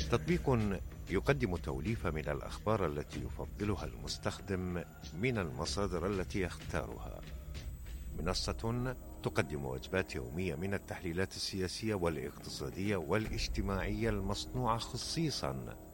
تطبيق يقدم توليفة من الأخبار التي يفضلها المستخدم من المصادر التي يختارها. منصة تقدم وجبات يومية من التحليلات السياسية والاقتصادية والاجتماعية المصنوعة خصيصا